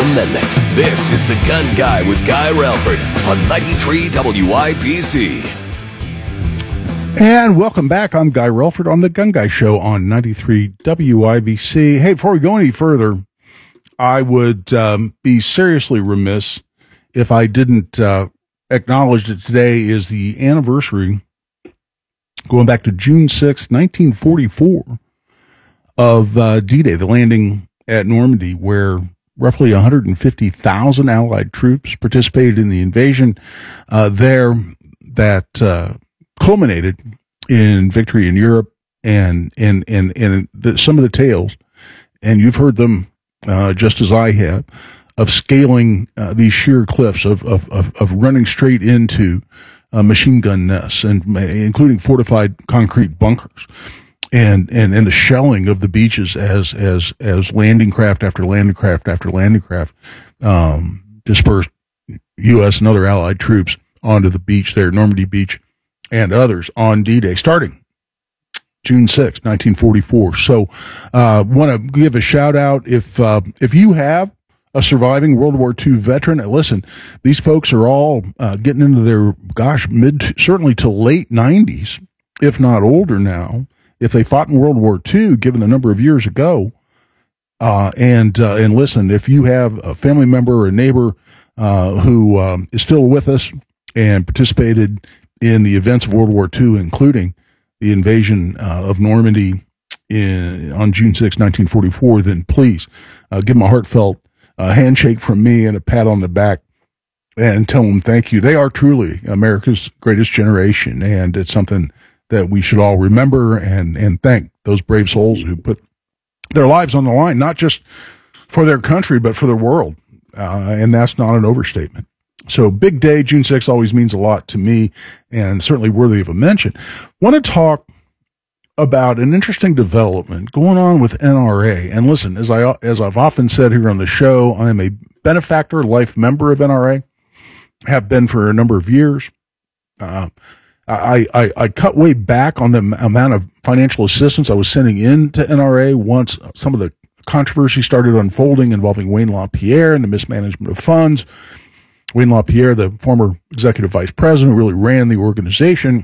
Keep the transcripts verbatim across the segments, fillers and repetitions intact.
Amendment. This is The Gun Guy with Guy Relford on ninety-three W I B C. And welcome back. I'm Guy Relford on The Gun Guy Show on ninety-three W I B C. Hey, before we go any further, I would um, be seriously remiss if I didn't uh, acknowledge that today is the anniversary, going back to June sixth, nineteen forty-four, of uh, D-Day, the landing at Normandy, where roughly one hundred fifty thousand Allied troops participated in the invasion uh, there that uh, culminated in victory in Europe, and and and, and the, some of the tales, and you've heard them uh, just as I have, of scaling uh, these sheer cliffs, of, of, of, of running straight into uh, machine gun nests, and including fortified concrete bunkers, and, and, and the shelling of the beaches as, as, as landing craft after landing craft after landing craft um, dispersed U S and other Allied troops onto the beach there, Normandy Beach, and others on D-Day, starting June sixth, nineteen forty-four. So, uh, want to give a shout out if, uh, if you have a surviving World War Two veteran. Listen, these folks are all uh, getting into their, gosh, mid, to, certainly to late nineties, if not older now, if they fought in World War Two, given the number of years ago. Uh, and, uh, and listen, if you have a family member or a neighbor uh, who um, is still with us and participated in the events of World War Two, including the invasion uh, of Normandy in, on June sixth, nineteen forty-four, then please uh, give them a heartfelt uh, handshake from me and a pat on the back and tell them thank you. They are truly America's greatest generation, and it's something that we should all remember and, and thank those brave souls who put their lives on the line, not just for their country, but for the world. Uh, and that's not an overstatement. So big day, June sixth always means a lot to me, and certainly worthy of a mention. Want to talk about an interesting development going on with N R A. And listen, as I as I've often said here on the show, I am a benefactor, life member of N R A. Have been for a number of years. Uh, I, I I cut way back on the amount of financial assistance I was sending in to N R A once some of the controversy started unfolding involving Wayne LaPierre and the mismanagement of funds. Wayne LaPierre, the former executive vice president, really ran the organization,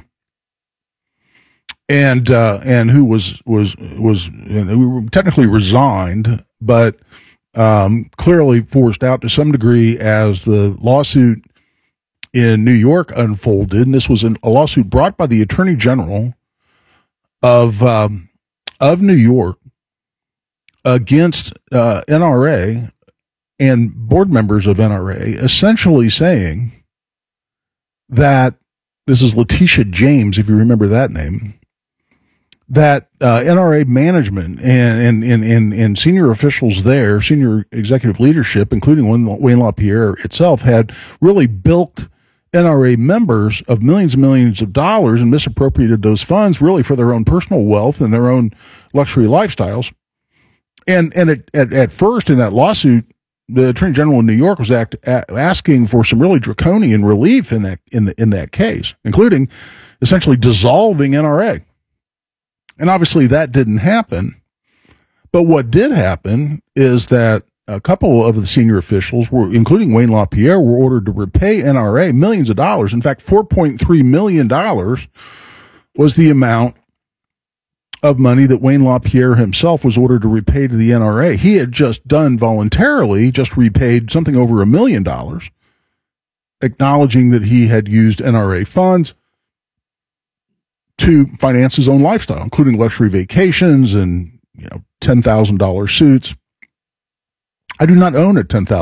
and uh, and who was was was you know, technically resigned, but um, clearly forced out to some degree as the lawsuit in New York unfolded. And this was an, a lawsuit brought by the Attorney General of um, of New York against uh, N R A and board members of N R A, essentially saying that, this is Letitia James, if you remember that name, that uh, N R A management and, and, and, and, and senior officials there, senior executive leadership, including Wayne LaPierre itself, had really bilked N R A members of millions and millions of dollars and misappropriated those funds really for their own personal wealth and their own luxury lifestyles. And, and it, at, at first in that lawsuit, the Attorney General in New York was act, a, asking for some really draconian relief in that in the in that case, including essentially dissolving N R A. And obviously that didn't happen. But what did happen is that a couple of the senior officials, were, including Wayne LaPierre, were ordered to repay N R A millions of dollars. In fact, four point three million dollars was the amount of money that Wayne LaPierre himself was ordered to repay to the N R A. He had just done voluntarily, just repaid something over a million dollars, acknowledging that he had used N R A funds to finance his own lifestyle, including luxury vacations and, you know, ten thousand dollars suits. I do not own a ten thousand